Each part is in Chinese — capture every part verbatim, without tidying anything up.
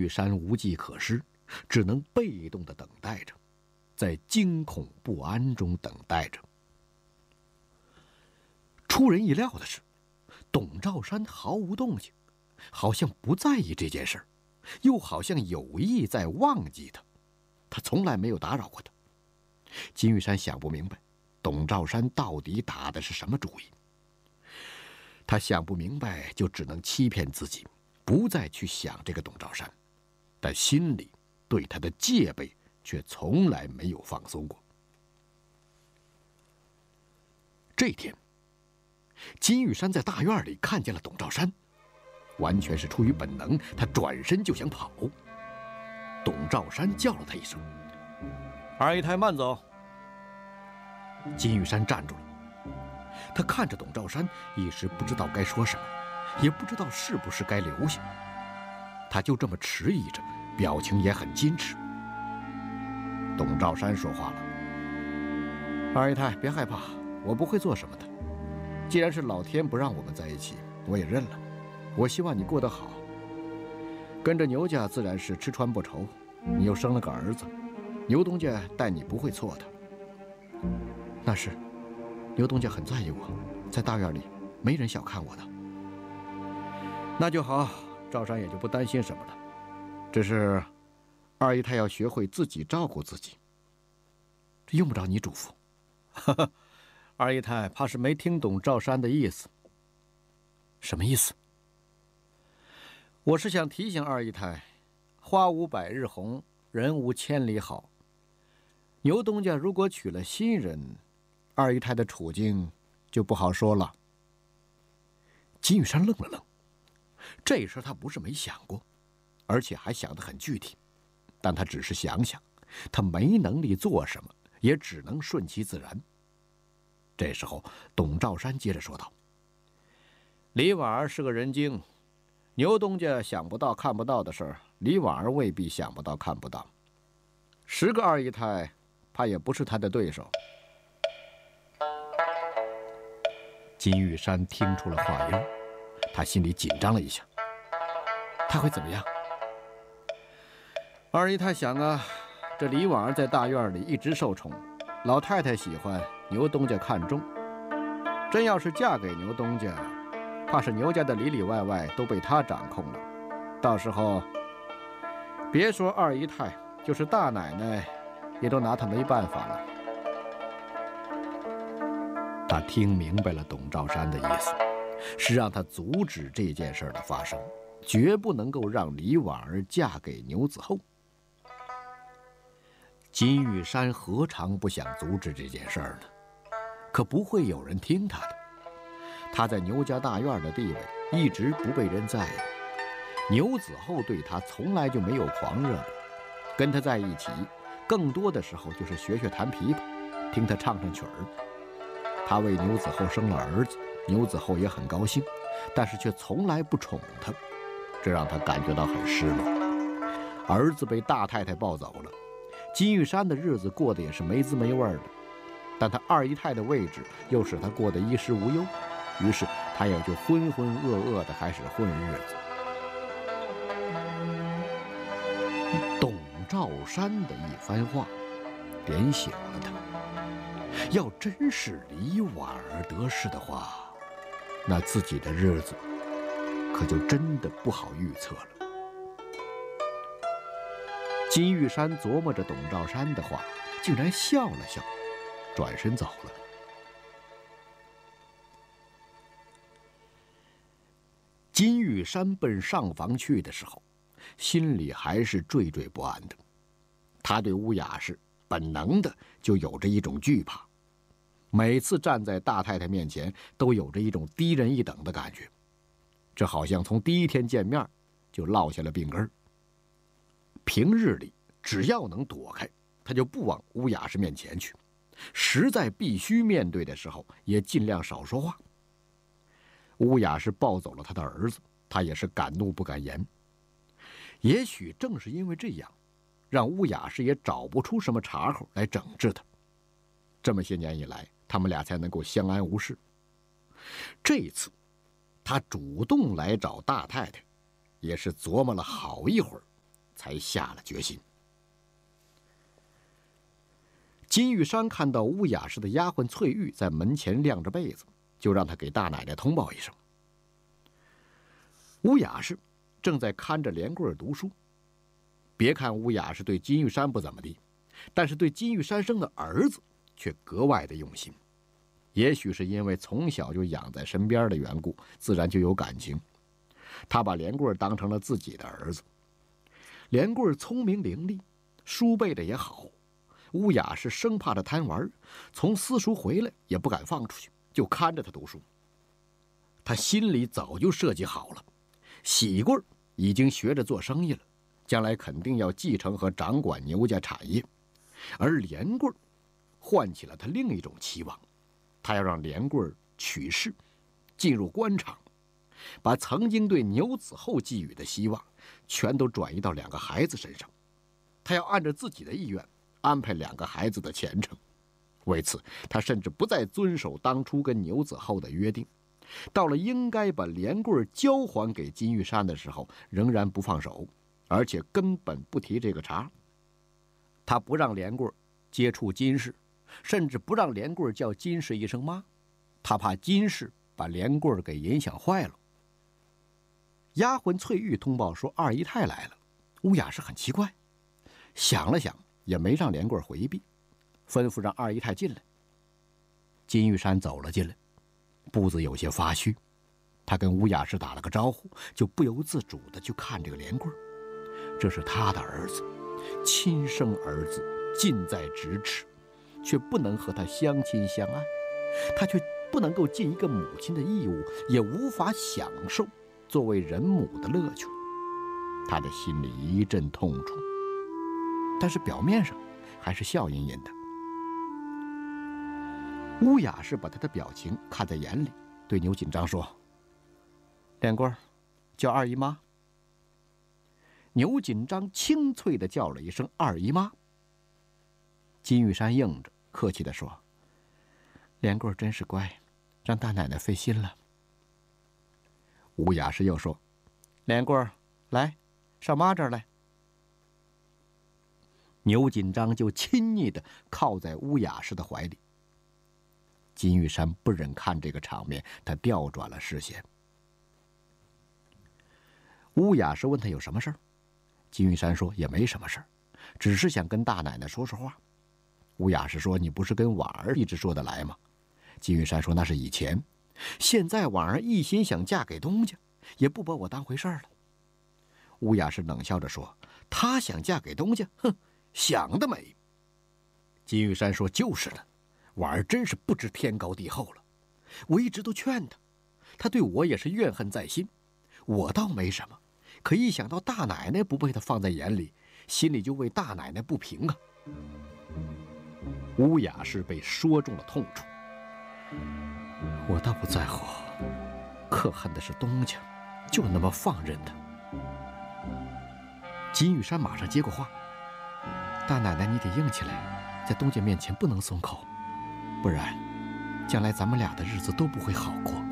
玉山无计可施，只能被动地等待着，在惊恐不安中等待着。出人意料的是，董兆山毫无动静，好像不在意这件事儿，又好像有意在忘记他。他从来没有打扰过他。金玉山想不明白，董兆山到底打的是什么主意。他想不明白，就只能欺骗自己，不再去想这个董兆山，但心里对他的戒备却从来没有放松过。这天，金玉山在大院里看见了董兆山，完全是出于本能，他转身就想跑。董兆山叫了他一声：“二姨太，慢走。”金玉山站住了，他看着董兆山，一时不知道该说什么，也不知道是不是该留下。他就这么迟疑着，表情也很矜持。董兆山说话了：“二姨太，别害怕，我不会做什么的。既然是老天不让我们在一起，我也认了。我希望你过得好。跟着牛家自然是吃穿不愁，你又生了个儿子，牛东家待你不会错的。那是，牛东家很在意我，在大院里没人小看我的。那就好，赵山也就不担心什么了。只是，二姨太要学会自己照顾自己。这用不着你嘱咐。哈哈，二姨太怕是没听懂赵山的意思。什么意思？我是想提醒二姨太，花无百日红，人无千里好。牛东家如果娶了新人，二姨太的处境就不好说了。金玉山愣了愣，这事他不是没想过，而且还想得很具体，但他只是想想，他没能力做什么，也只能顺其自然。这时候，董兆山接着说道：“李婉儿是个人精，牛东家想不到、看不到的事儿，李婉儿未必想不到、看不到。十个二姨太，怕也不是他的对手。”金玉山听出了话音，他心里紧张了一下。他会怎么样？二姨太想啊，这李婉儿在大院里一直受宠，老太太喜欢，牛东家看重。真要是嫁给牛东家，怕是牛家的里里外外都被他掌控了。到时候，别说二姨太，就是大奶奶，也都拿他没办法了。他听明白了董兆山的意思，是让他阻止这件事的发生，绝不能够让李婉儿嫁给牛子厚。金玉山何尝不想阻止这件事呢？可不会有人听他的。他在牛家大院的地位一直不被人在意，牛子厚对他从来就没有狂热过，跟他在一起，更多的时候就是学学弹琵琶，听他唱唱曲儿。他为牛子厚生了儿子，牛子厚也很高兴，但是却从来不宠他，这让他感觉到很失落。儿子被大太太抱走了，金玉山的日子过得也是没滋没味的，但他二姨太的位置又使他过得衣食无忧，于是他也就浑浑噩噩地开始混日子。董兆山的一番话点醒了他，要真是李婉儿得势的话，那自己的日子可就真的不好预测了。金玉山琢磨着董兆山的话，竟然笑了笑，转身走了。金玉山奔上房去的时候，心里还是惴惴不安的。他对乌雅氏本能的就有着一种惧怕，每次站在大太太面前，都有着一种低人一等的感觉。这好像从第一天见面就落下了病根儿。平日里只要能躲开，他就不往乌雅氏面前去；实在必须面对的时候，也尽量少说话。乌雅氏抱走了他的儿子，他也是敢怒不敢言。也许正是因为这样，让乌雅氏也找不出什么茬口来整治他。这么些年以来，他们俩才能够相安无事。这一次，他主动来找大太太，也是琢磨了好一会儿， 才下了决心。金玉山看到乌雅氏的丫鬟翠玉在门前晾着被子，就让她给大奶奶通报一声。乌雅氏正在看着连贵儿读书。别看乌雅氏对金玉山不怎么地，但是对金玉山生的儿子却格外的用心。也许是因为从小就养在身边的缘故，自然就有感情。他把连贵儿当成了自己的儿子。连贵儿聪明伶俐，书背的也好。乌雅氏生怕他贪玩，从私塾回来也不敢放出去，就看着他读书。他心里早就设计好了，喜贵儿已经学着做生意了，将来肯定要继承和掌管牛家产业，而连贵儿唤起了他另一种期望，他要让连贵儿取士，进入官场，把曾经对牛子厚寄予的希望全都转移到两个孩子身上。他要按照自己的意愿安排两个孩子的前程。为此，他甚至不再遵守当初跟牛子厚的约定，到了应该把连贵儿交还给金玉山的时候，仍然不放手，而且根本不提这个茬。他不让连贵儿接触金氏，甚至不让连贵儿叫金氏一声妈，他怕金氏把连贵儿给影响坏了。丫鬟翠玉通报说二姨太来了，乌雅氏很奇怪，想了想也没让连贵儿回避，吩咐让二姨太进来。金玉山走了进来，步子有些发虚，他跟乌雅氏打了个招呼，就不由自主地去看这个连贵儿。这是他的儿子，亲生儿子，近在咫尺，却不能和他相亲相爱，他却不能够尽一个母亲的义务，也无法享受作为人母的乐趣。他的心里一阵痛楚，但是表面上还是笑吟吟的。乌雅氏把他的表情看在眼里，对牛锦章说：“连贵儿，叫二姨妈。”牛锦章清脆地叫了一声“二姨妈”。金玉山应着，客气地说：“连贵儿真是乖，让大奶奶费心了。”乌雅氏又说：“连贵儿，来，上妈这儿来。”牛锦章就亲昵地靠在乌雅氏的怀里。金玉山不忍看这个场面，他调转了视线。乌雅氏问他有什么事儿，金玉山说也没什么事儿，只是想跟大奶奶说说话。乌雅氏说：“你不是跟婉儿一直说得来吗？”金玉山说：“那是以前，现在婉儿一心想嫁给东家，也不把我当回事儿了。”乌雅氏冷笑着说：“她想嫁给东家，哼，想得美。”金玉山说：“就是呢，婉儿真是不知天高地厚了。我一直都劝她，她对我也是怨恨在心。我倒没什么，可一想到大奶奶不被她放在眼里，心里就为大奶奶不平啊。”乌雅氏被说中了痛处。我倒不在乎，可恨的是东家就那么放任他。金玉山马上接过话：“大奶奶，你得硬起来，在东家面前不能松口，不然将来咱们俩的日子都不会好过。”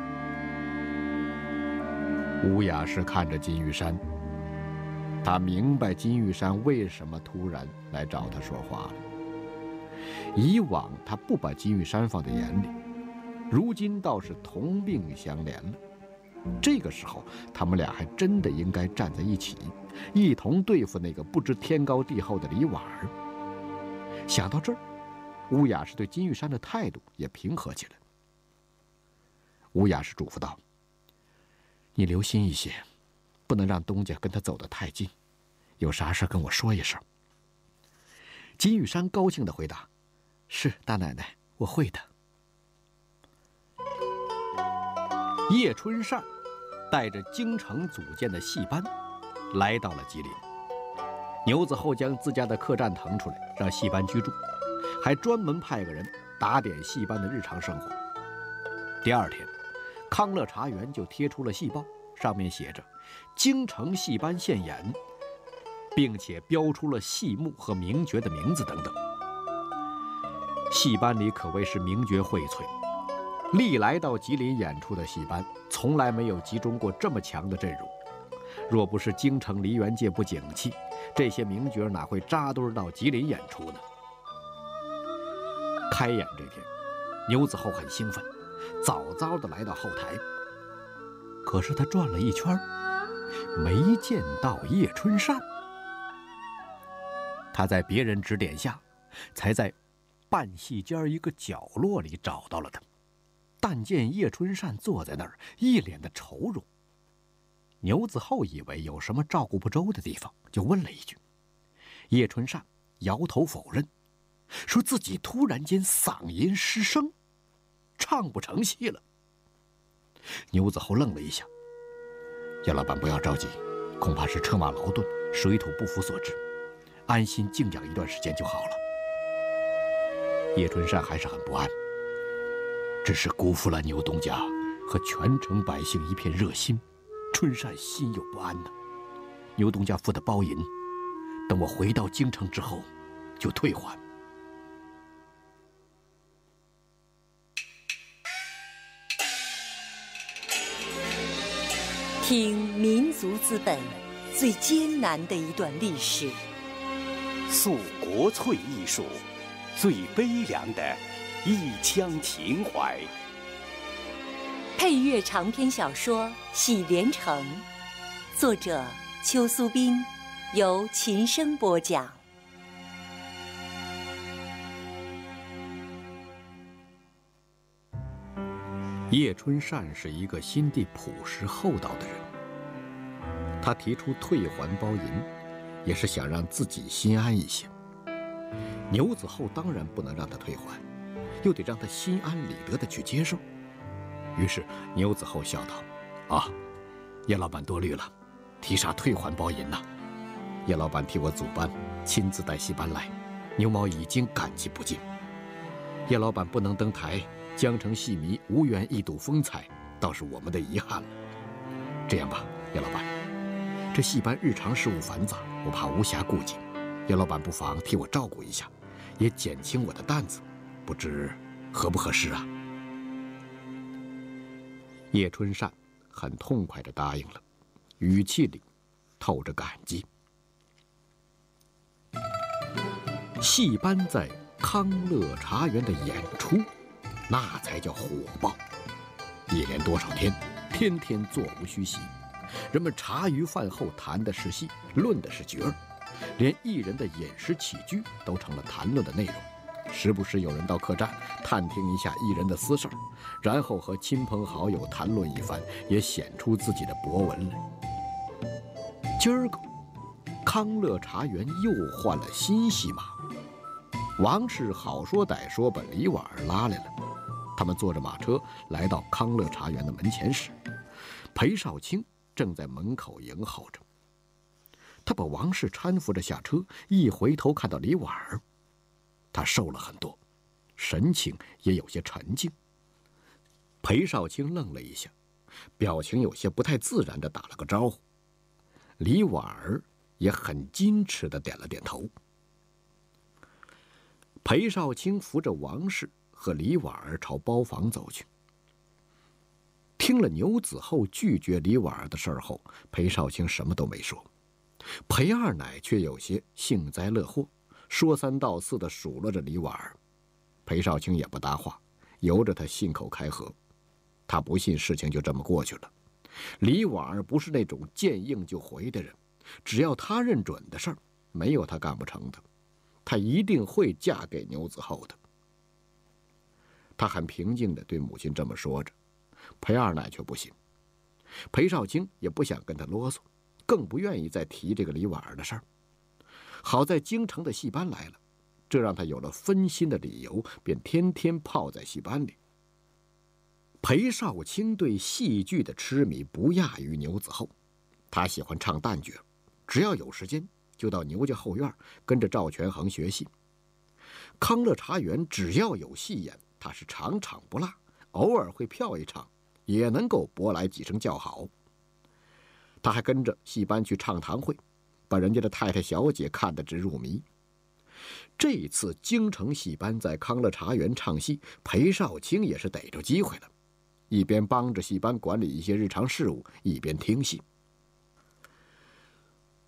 乌雅氏看着金玉山，他明白金玉山为什么突然来找他说话了。以往他不把金玉山放在眼里，如今倒是同病相怜了。这个时候，他们俩还真的应该站在一起，一同对付那个不知天高地厚的李婉儿。想到这儿，乌雅氏对金玉山的态度也平和起来。乌雅氏嘱咐道：“你留心一些，不能让东家跟他走得太近，有啥事跟我说一声。”金玉山高兴地回答：“是，大奶奶，我会的。”叶春善带着京城组建的戏班来到了吉林。牛子厚将自家的客栈腾出来，让戏班居住，还专门派个人打点戏班的日常生活。第二天，康乐茶园就贴出了戏报，上面写着“京城戏班现演”，并且标出了戏目和名角的名字等等。戏班里可谓是名角荟萃，历来到吉林演出的戏班从来没有集中过这么强的阵容。 若不是京城梨园界不景气，这些名角哪会扎堆到吉林演出呢？开演这天，牛子厚很兴奋，早早地来到后台。可是他转了一圈，没见到叶春扇。他在别人指点下，才在半戏间一个角落里找到了他。但见叶春扇坐在那儿，一脸的愁容。牛子厚以为有什么照顾不周的地方，就问了一句。叶春扇摇头否认，说自己突然间嗓音失声，唱不成戏了。牛子厚愣了一下，叶老板不要着急，恐怕是车马劳顿，水土不服所致，安心静养一段时间就好了。叶春扇还是很不安，只是辜负了牛东家和全城百姓一片热心，春扇心有不安呢。牛东家付的包银，等我回到京城之后就退还。 听民族资本最艰难的一段历史， 诉国粹艺术最悲凉的一腔情怀。 配乐长篇小说《喜连城》，作者邱苏斌，由琴声播讲。 叶春扇是一个心地朴实厚道的人，他提出退还包银，也是想让自己心安一些。牛子厚当然不能让他退还，又得让他心安理得地去接受。于是牛子厚笑道：“啊，叶老板多虑了，提啥退还包银呐？叶老板替我组班，亲自带戏班来，牛毛已经感激不尽。叶老板不能登台，江城戏迷无缘一睹风采，倒是我们的遗憾了。这样吧，叶老板，这戏班日常事务繁杂，我怕无暇顾及，叶老板不妨替我照顾一下，也减轻我的担子，不知合不合适啊？”叶春扇很痛快地答应了，语气里透着感激。戏班在康乐茶园的演出，那才叫火爆。一连多少天，天天座无虚席，人们茶余饭后谈的是戏，论的是角儿，连艺人的饮食起居都成了谈论的内容。时不时有人到客栈探听一下艺人的私事儿，然后和亲朋好友谈论一番，也显出自己的博闻来。今儿个康乐茶园又换了新戏码，王氏好说歹说把李婉儿拉来了。他们坐着马车来到康乐茶园的门前时，裴少卿正在门口迎候着。他把王氏搀扶着下车，一回头看到李婉儿，他瘦了很多，神情也有些沉静。裴少卿愣了一下，表情有些不太自然地打了个招呼。李婉儿也很矜持地点了点头。裴少卿扶着王氏和李婉儿朝包房走去。听了牛子厚拒绝李婉儿的事儿后，裴少卿什么都没说。裴二奶却有些幸灾乐祸，说三道四地数落着李婉儿。裴少卿也不搭话，由着他信口开河。他不信事情就这么过去了。李婉儿不是那种见应就回的人，只要他认准的事儿，没有他干不成的。她一定会嫁给牛子厚的。他很平静地对母亲这么说着，裴二奶却不信。裴少卿也不想跟他啰嗦，更不愿意再提这个李婉儿的事儿。好在京城的戏班来了，这让他有了分心的理由，便天天泡在戏班里。裴少卿对戏剧的痴迷不亚于牛子厚，他喜欢唱旦角，只要有时间就到牛家后院跟着赵全恒学戏。康乐茶园只要有戏演，他是场场不落，偶尔会票一场，也能够博来几声叫好。他还跟着戏班去唱堂会，把人家的太太小姐看得直入迷。这次京城戏班在康乐茶园唱戏，裴少卿也是逮着机会了，一边帮着戏班管理一些日常事务，一边听戏。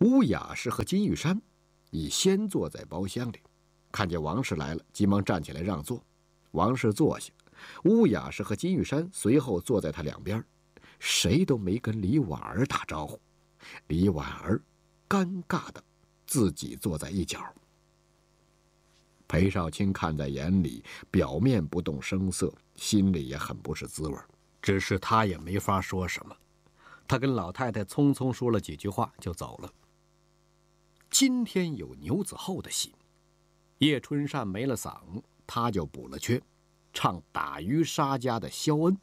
乌雅氏和金玉山已先坐在包厢里，看见王氏来了，急忙站起来让座。王氏坐下，乌雅氏和金玉山随后坐在他两边，谁都没跟李婉儿打招呼。李婉儿尴尬的自己坐在一角。裴少卿看在眼里，表面不动声色，心里也很不是滋味，只是他也没法说什么。他跟老太太匆匆说了几句话就走了。今天有牛子厚的戏，叶春善没了嗓，他就补了缺，唱打渔杀家的肖恩。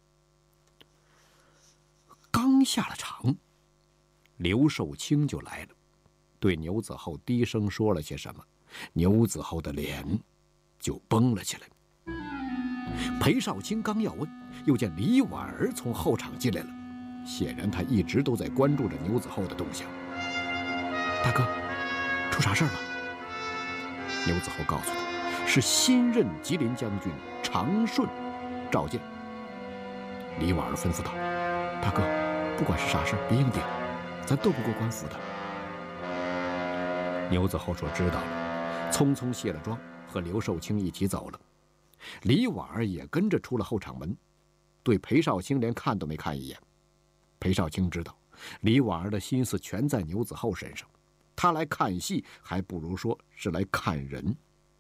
刚下了场，刘寿清就来了，对牛子厚低声说了些什么，牛子厚的脸就绷了起来。裴少卿刚要问，又见李婉儿从后场进来了，显然他一直都在关注着牛子厚的动向。大哥，出啥事儿了？牛子厚告诉他，是新任吉林将军常顺召见。李婉儿吩咐道：“大哥，不管是啥事儿，别应顶，咱斗不过官府的。”牛子厚说知道了，匆匆卸了妆，和刘寿清一起走了。李婉儿也跟着出了后场门，对裴少卿连看都没看一眼。裴少卿知道李婉儿的心思全在牛子厚身上，他来看戏还不如说是来看人。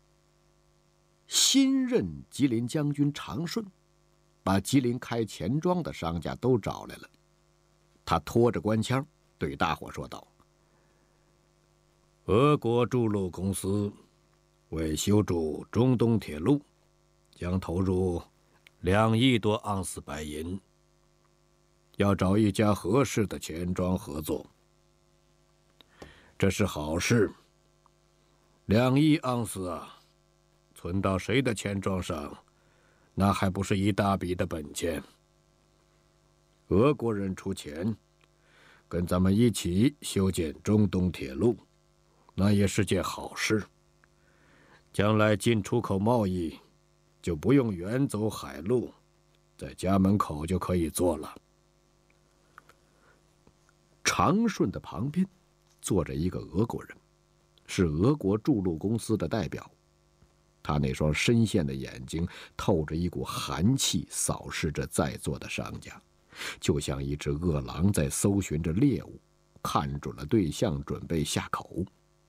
新任吉林将军常顺把吉林开钱庄的商家都找来了，他拖着官腔对大伙说道：“俄国筑路公司为修筑中东铁路，将投入两亿多盎司白银，要找一家合适的钱庄合作。这是好事。两亿盎司啊，存到谁的钱庄上，那还不是一大笔的本钱。俄国人出钱，跟咱们一起修建中东铁路，那也是件好事。将来进出口贸易就不用远走海路，在家门口就可以做了。”常顺的旁边坐着一个俄国人，是俄国筑路公司的代表。他那双深陷的眼睛透着一股寒气，扫视着在座的商家，就像一只饿狼在搜寻着猎物，看准了对象，准备下口。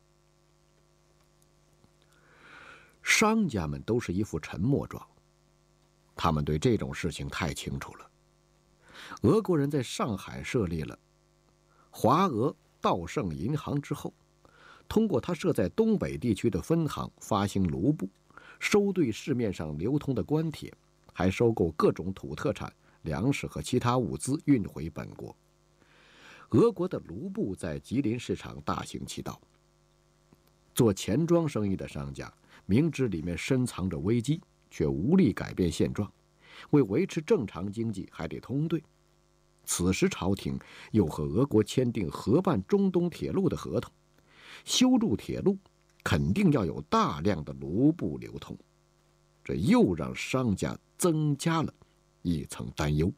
商家们都是一副沉默状，他们对这种事情太清楚了。俄国人在上海设立了华俄道盛银行之后，通过他设在东北地区的分行发行卢布，收兑市面上流通的官铁，还收购各种土特产、粮食和其他物资运回本国。俄国的卢布在吉林市场大行其道。做钱庄生意的商家明知里面深藏着危机，却无力改变现状，为维持正常经济还得通兑。此时朝廷又和俄国签订合办中东铁路的合同，修筑铁路肯定要有大量的卢布流通，这又让商家增加了一层担忧。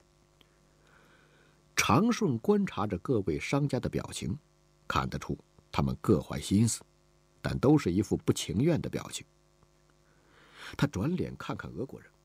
常顺观察着各位商家的表情，看得出他们各怀心思，但都是一副不情愿的表情。他转脸看看俄国人，